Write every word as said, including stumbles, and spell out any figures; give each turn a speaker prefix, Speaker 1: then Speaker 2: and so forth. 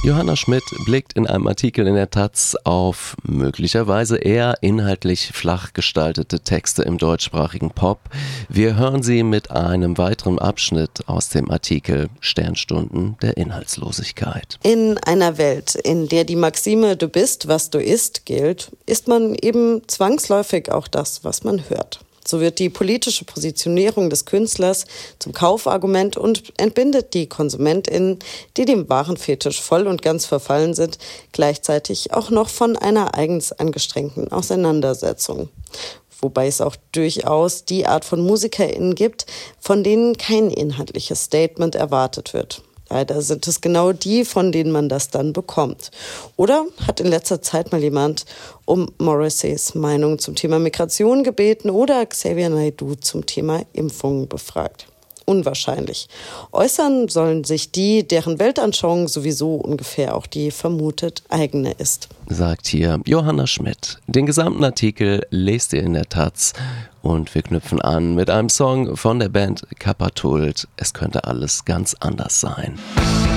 Speaker 1: Johanna Schmidt blickt in einem Artikel in der Taz auf möglicherweise eher inhaltlich flach gestaltete Texte im deutschsprachigen Pop. Wir hören sie mit einem weiteren Abschnitt aus dem Artikel Sternstunden der Inhaltslosigkeit.
Speaker 2: In einer Welt, in der die Maxime „Du bist, was du isst" gilt, ist man eben zwangsläufig auch das, was man hört. So wird die politische Positionierung des Künstlers zum Kaufargument und entbindet die KonsumentInnen, die dem Warenfetisch voll und ganz verfallen sind, gleichzeitig auch noch von einer eigens angestrengten Auseinandersetzung. Wobei es auch durchaus die Art von MusikerInnen gibt, von denen kein inhaltliches Statement erwartet wird. Leider sind es genau die, von denen man das dann bekommt. Oder hat in letzter Zeit mal jemand um Morrisseys Meinung zum Thema Migration gebeten oder Xavier Naidoo zum Thema Impfungen befragt? Unwahrscheinlich. Äußern sollen sich die, deren Weltanschauung sowieso ungefähr auch die vermutet eigene ist.
Speaker 1: Sagt hier Johanna Schmidt. Den gesamten Artikel lest ihr in der Taz und wir knüpfen an mit einem Song von der Band Kappa Tult. Es könnte alles ganz anders sein.